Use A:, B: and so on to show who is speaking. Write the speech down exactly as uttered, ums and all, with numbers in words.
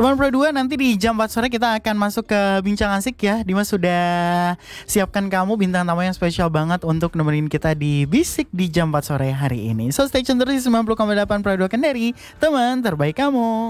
A: Teman Pro dua, nanti di jam empat sore kita akan masuk ke Bincang Asik ya. Dimas sudah siapkan kamu bintang tamu yang spesial banget untuk nemenin kita di Bisik di jam empat sore hari ini. So stay tune terus di sembilan puluh koma delapan Pro dua Kendari, teman terbaik kamu.